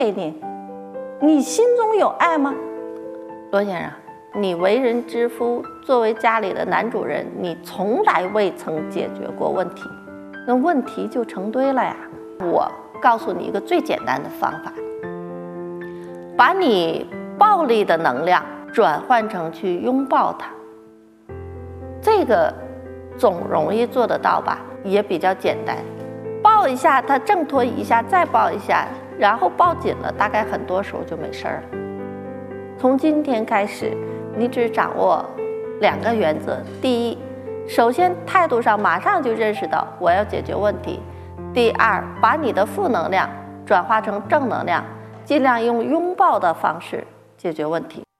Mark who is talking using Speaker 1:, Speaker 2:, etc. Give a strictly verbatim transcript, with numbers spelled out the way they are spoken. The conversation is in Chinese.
Speaker 1: 给你，你心中有爱吗？
Speaker 2: 罗先生，你为人之夫，作为家里的男主人，你从来未曾解决过问题，那问题就成堆了呀。我告诉你一个最简单的方法，把你暴力的能量转换成去拥抱他，这个总容易做得到吧，也比较简单。抱一下他，挣脱一下，再抱一下，然后抱紧了，大概很多时候就没事了。从今天开始，你只掌握两个原则：第一，首先态度上马上就认识到我要解决问题；第二，把你的负能量转化成正能量，尽量用拥抱的方式解决问题。